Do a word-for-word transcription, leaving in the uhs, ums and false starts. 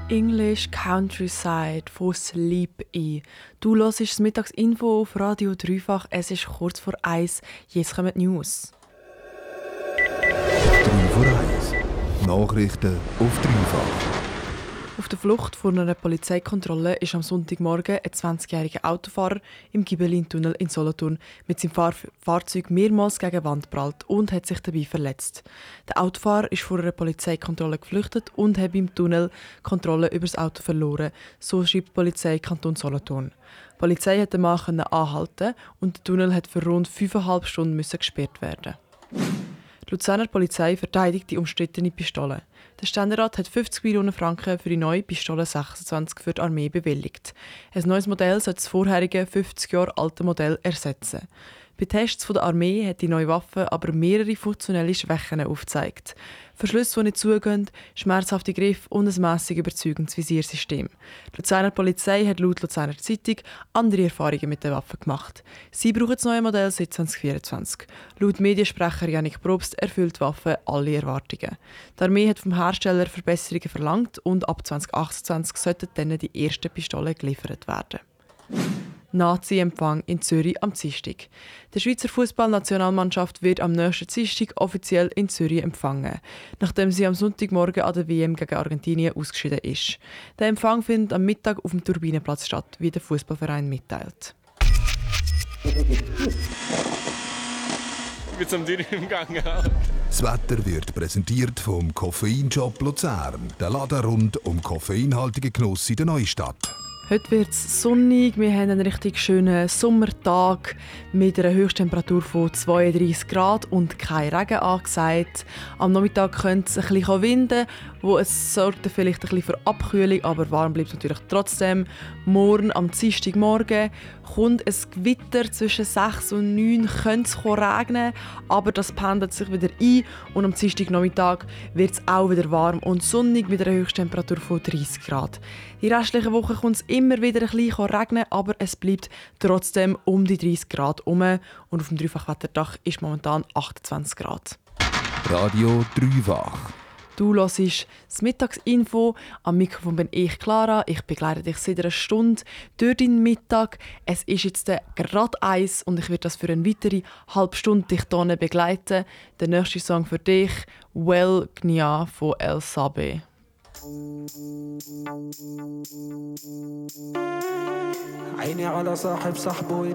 English Countryside von Sleep In. Du hörst das Mittagsinfo auf Radio Dreifach. Es ist kurz vor eins. Jetzt kommen die News. drei vor eins. Nachrichten auf Dreifach. Auf der Flucht vor einer Polizeikontrolle ist am Sonntagmorgen ein zwanzigjähriger Autofahrer im Gibelin-Tunnel in Solothurn mit seinem Fahr- Fahrzeug mehrmals gegen die Wand geprallt und hat sich dabei verletzt. Der Autofahrer ist vor einer Polizeikontrolle geflüchtet und hat im Tunnel die Kontrolle über das Auto verloren, so schreibt die Polizei Kanton Solothurn. Die Polizei konnte den Mann anhalten und der Tunnel hat für rund fünfeinhalb Stunden müssen gesperrt werden. Die Luzerner Polizei verteidigt die umstrittene Pistole. Der Ständerat hat fünfzig Millionen Franken für die neue Pistole sechsundzwanzig für die Armee bewilligt. Ein neues Modell soll das vorherige fünfzig Jahre alte Modell ersetzen. Bei Tests der Armee hat die neue Waffe aber mehrere funktionelle Schwächen aufgezeigt. Verschlüsse, die nicht zugehen, schmerzhafte Griffe und ein mässig überzeugendes Visiersystem. Die Luzerner Polizei hat laut Luzerner Zeitung andere Erfahrungen mit der Waffe gemacht. Sie brauchen das neue Modell seit zwanzig vierundzwanzig. Laut Mediensprecher Jannik Probst erfüllt die Waffe alle Erwartungen. Die Armee hat vom Hersteller Verbesserungen verlangt und ab zwanzig achtundzwanzig sollten dann die ersten Pistolen geliefert werden. Nazi-Empfang in Zürich am Dienstag. Die Schweizer Fußballnationalmannschaft wird am nächsten Dienstag offiziell in Zürich empfangen, nachdem sie am Sonntagmorgen an der W M gegen Argentinien ausgeschieden ist. Der Empfang findet am Mittag auf dem Turbinenplatz statt, wie der Fußballverein mitteilt. Mit so einem Dürr im Gang. Das Wetter wird präsentiert vom Koffeinshop Luzern, der Laden rund um koffeinhaltige Genuss in der Neustadt. Heute wird es sonnig, wir haben einen richtig schönen Sommertag mit einer Höchsttemperatur von zweiunddreissig Grad und kein Regen angesagt. Am Nachmittag könnte es ein bisschen winden, wo es sorgt vielleicht ein bisschen für Abkühlung, aber warm bleibt es natürlich trotzdem. Morgen am Dienstagmorgen kommt ein Gewitter zwischen sechs und neun, könnte es regnen, aber das pendelt sich wieder ein und am Dienstagnachmittag wird es auch wieder warm und sonnig mit einer Höchsttemperatur von dreißig Grad. Die restliche Woche kommt es immer wieder ein bisschen regnen, aber es bleibt trotzdem um die dreißig Grad herum und auf dem Dreifachwetterdach ist momentan achtundzwanzig Grad. Radio Dreifach. Du hörst das Mittagsinfo. Am Mikrofon bin ich, Clara. Ich begleite dich seit einer Stunde durch deinen Mittag. Es ist jetzt gerade eins und ich werde das für eine weitere halbe Stunde dich hier begleiten. Der nächste Song für dich, «Well Gnia» von El Sabe. عيني على صاحب صاحبه